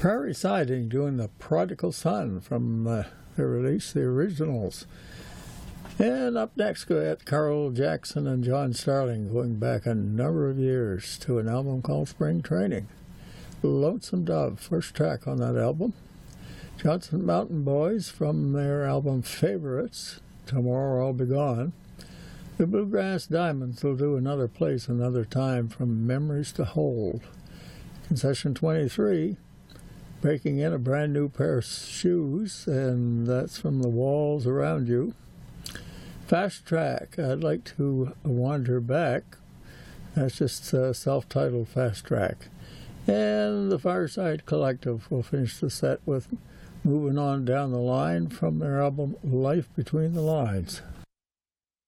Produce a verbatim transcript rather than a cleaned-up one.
Prairie Siding doing The Prodigal Son from uh, their release, The Originals. And up next we got Carl Jackson and John Starling going back a number of years to an album called Spring Training. Lonesome Dove, first track on that album. Johnson Mountain Boys from their album Favorites, Tomorrow I'll Be Gone. The Bluegrass Diamonds will do Another Place, Another Time from Memories to Hold. Concession twenty-three, breaking in a brand new pair of shoes, and that's from The Walls Around You. Fast Track, I'd Like to Wander Back. That's just uh, self-titled Fast Track. And the Fireside Collective will finish the set with Moving On Down the Line from their album Life Between the Lines.